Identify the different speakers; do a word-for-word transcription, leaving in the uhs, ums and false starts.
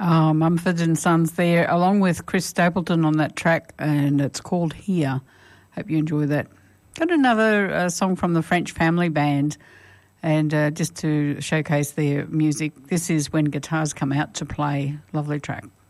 Speaker 1: Oh, Mumford and Sons there, along with Chris Stapleton on that track, and it's called Here. Hope you enjoy that. Got another uh, song from the French Family Band, and uh, just to showcase their music, this is When Guitars Come Out to Play. Lovely track.